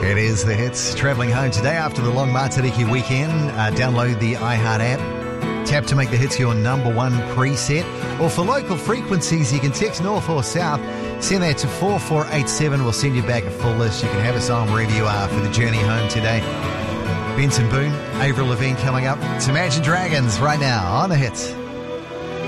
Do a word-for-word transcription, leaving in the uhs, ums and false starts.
It is the hits. Travelling home today after the long Matariki weekend. Uh, download the iHeart app. Tap to make the hits your number one preset. Or for local frequencies, you can text north or south. Send that to four four eight seven. We'll send you back a full list. You can have us on wherever you are for the journey home today. Benson Boone, Avril Lavigne coming up. It's Imagine Dragons right now on the hits.